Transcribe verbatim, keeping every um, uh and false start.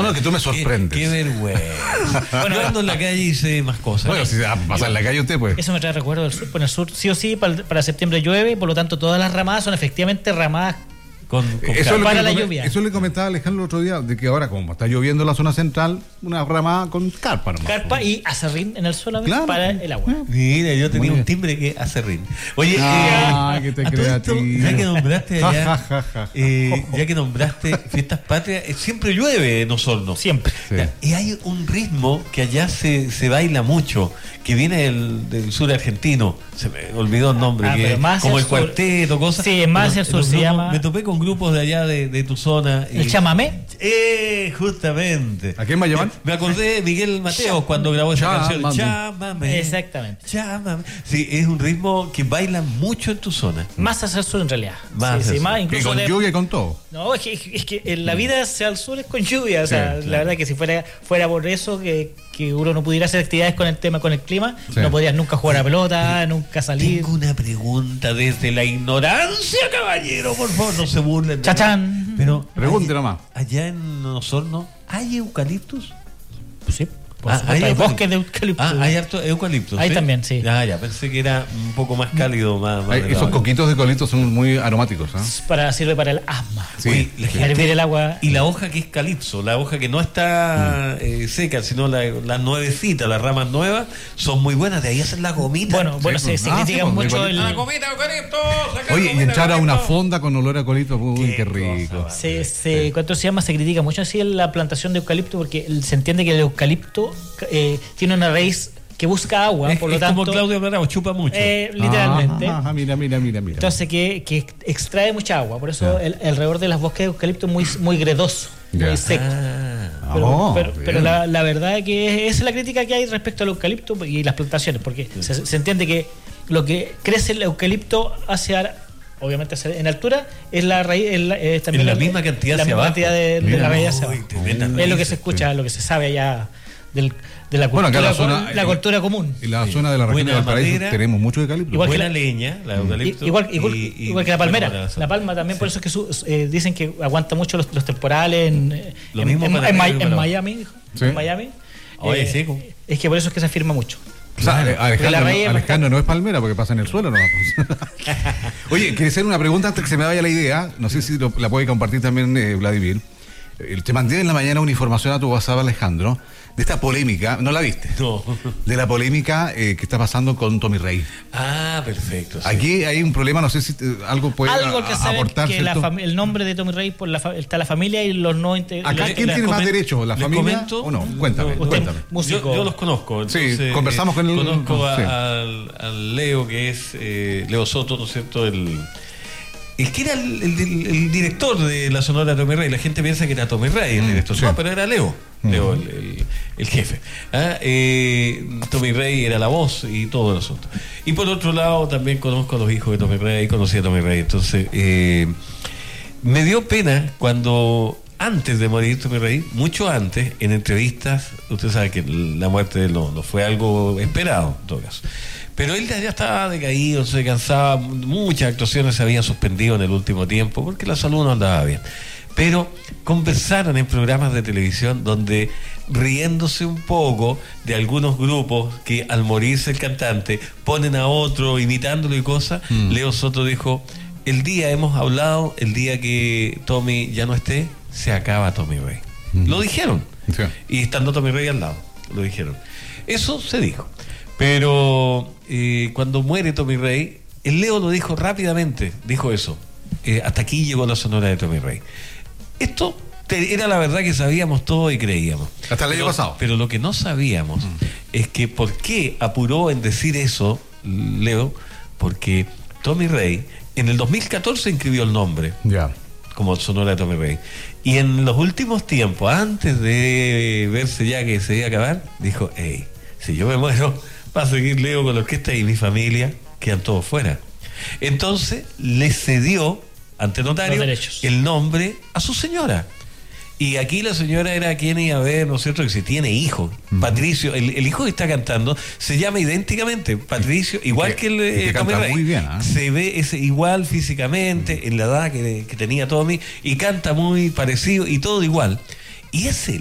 No, no, que tú me sorprendes. Qué, qué vergüenza. Bueno, ando en la calle y sé más cosas. Bueno, si va a pasar en la calle usted, pues. Eso me trae recuerdo del sur. Pues en el sur sí o sí para, para septiembre llueve, por lo tanto todas las ramadas son efectivamente ramadas con, con eso, es para la come, lluvia. Eso le comentaba a Alejandro el otro día, de que ahora como está lloviendo en la zona central, una ramada con carpa nomás. Carpa y acerrín en el suelo claro, para el agua. Mira, yo tenía un timbre que hace rin. Oye, ah, eh, que te a todo esto, ya que nombraste allá, ja, ja, ja, ja. Eh, ya que nombraste fiestas patrias, eh, siempre llueve en Osorno. Siempre. Sí. Ya, y hay un ritmo que allá se, se baila mucho, que viene del, del sur argentino. Se me olvidó el nombre, Ah, que más como el el sur. cuarteto, cosas. Sí, más Pero el sur los se grupos- llama- Me topé con grupos de allá de, de tu zona. El y- chamamé. Eh, justamente. ¿A quién va a llamar? Me acordé de Miguel Mateos cuando grabó esa Chámame. canción. Chámame. Exactamente. Chámame. Sí, es un ritmo que bailan mucho en tu zona. Más hacia el sur en realidad. Más sí, hacia sí, el más sur. Y incluso con de- lluvia y con todo. No, es que, es que en la vida hacia el sur es con lluvia. O sea, Sí, la claro. verdad que si fuera fuera por eso que, que uno no pudiera hacer actividades con el tema, con el clima, Sí. no podrías nunca jugar a pelota, nunca salir. Tengo una pregunta desde la ignorancia, caballero, por favor, no se burlen. de Chachán. mí. Pero Pregunte allá- nomás. Allá en Osorno, ¿hay eucaliptos? Sí, por Ah, supuesto, hay eucalipto. bosques de eucalipto. Ah, hay harto eucaliptos. Ahí también, sí. Ah, ya, pensé que era un poco más cálido, más. más Ay, esos agradable. coquitos de colito son muy aromáticos. ¿Ah? Para, sirve para el asma. Sí. Oye, la gente- Hervir el agua. Y la hoja que es calipso, la hoja que no está eh, seca, sino la- las nuevecitas, las ramas nuevas, son muy buenas. De ahí hacen la gomita. Bueno, bueno, Sí, se, pues. se Ah, sí, critica pues, mucho igualito. el. ¡La gomita eucalipto! saca Oye, la y gomita entrar a una eucalipto. fonda con olor a colito, uy, Qué qué cosa, rico. va. Se, se, ¿Cuánto se llama? Se critica mucho así la plantación de eucalipto porque el- se entiende que el eucalipto eh, tiene una raíz que busca agua, Es, por lo es tanto. como Claudio Bravo, chupa mucho. eh, literalmente. Ah, ah, mira, mira, mira, mira. Entonces que, que extrae mucha agua, por eso Ya. el, alrededor de las bosques de eucalipto es muy, muy gredoso, Ya. muy seco. Ah. Pero, Oh, pero, bien. pero la, la verdad es que esa es la crítica que hay respecto al eucalipto y las plantaciones, porque se, se entiende que lo que crece el eucalipto hacia, obviamente hacia- en altura, es la raíz, es, la- es también En la misma cantidad la hacia misma abajo. cantidad de, de Mira. la raíz hacia Uy, abajo. tremenda Es lo que raíz, se escucha, lo que se sabe allá del, de la Bueno, cultura, acá la zona- la cultura común. En la zona de la región de Buena Valparaíso madera. tenemos mucho eucalipto. Igual que Buena la- leña, la eucalipto. I- Igual, igual, y- y- igual que la palmera. buena La palma también, por eso es que su- eh, dicen que aguanta mucho los, los temporales en, eh, Lo en, mismo en- para en acá Mi- que en para- Miami. dijo, Sí. En Miami. Oye, Eh, sí, como- Es que por eso es que se afirma mucho. O sea, Claro. Alejandro, La raíz no, es Alejandro no es palmera porque pasa en el suelo, ¿no? Oye, quiere hacer una pregunta antes que se me vaya la idea. No sé si lo- la puede compartir también eh, Vladimir. Eh, Te mandé en la mañana una información a tu WhatsApp, Alejandro, de esta polémica. ¿No la viste? No. De la polémica eh, que está pasando con Tommy Rey. Ah, perfecto. sí. Aquí hay un problema, no sé si eh, algo puede Algo a- que a- saben aportar. que la ¿cierto? fami- el nombre de Tommy Rey por la fa- está la familia y los no inte- Acá, los- ¿quién les tiene más comen- derecho? ¿La les familia comento, o no? Cuéntame, usted- cuéntame. músico. Yo, yo los conozco. Sí, entonces, conversamos con el- Conozco a- sí. al, al Leo, que es eh, Leo Soto, ¿no es cierto? El, el que era el, el- el director de la Sonora Tommy Rey. La gente piensa que era Tommy Rey el Mm, director. sí. No, pero era Leo. Leo, el, el- el jefe. Ah, eh, Tommy Rey era la voz y todo el asunto. Y por otro lado, también conozco a los hijos de Tommy Rey, conocí a Tommy Rey. Entonces, eh, me dio pena cuando, antes de morir Tommy Rey, mucho antes, en entrevistas, usted sabe que la muerte de él no, no fue algo esperado, en todo caso. Pero él ya ya estaba decaído, se cansaba, muchas actuaciones se habían suspendido en el último tiempo porque la salud no andaba bien. Pero conversaron en programas de televisión donde, riéndose un poco de algunos grupos que al morirse el cantante ponen a otro imitándolo y cosas, Mm. Leo Soto dijo: el día hemos hablado, el día que Tommy ya no esté, se acaba Tommy Rey. Mm. Lo dijeron. Sí. Y estando Tommy Rey al lado, lo dijeron. Eso se dijo. Pero eh, cuando muere Tommy Rey, el Leo lo dijo rápidamente, dijo eso. Eh, hasta aquí llegó la Sonora de Tommy Rey. Esto te- era la verdad que sabíamos todo y creíamos. Hasta el año Pero- pasado. Pero lo que no sabíamos es que por qué apuró en decir eso, Leo, porque Tommy Rey en el dos mil catorce inscribió el nombre Ya. como Sonora de Tommy Rey. Y en los últimos tiempos, antes de verse ya que se iba a acabar, dijo: hey, si yo me muero, va a seguir Leo con la orquesta y mi familia quedan todos fuera. Entonces le cedió ante notario Los derechos. el nombre a su señora. Y aquí la señora era quien iba a ver, ¿no es cierto?, que si tiene hijo. Ujú. Patricio, el, el hijo que está cantando, se llama idénticamente Patricio, igual que- que el y que eh, Tommy canta Rey. muy bien, ¿ah? Se ve ese igual físicamente, en la edad que, que tenía Tommy, y canta muy parecido y todo igual. Y ese